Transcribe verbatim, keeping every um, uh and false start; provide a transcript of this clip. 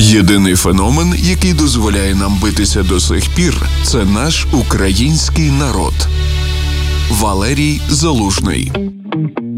Єдиний феномен, який дозволяє нам битися до сих пір, це наш український народ. Валерій Залужний.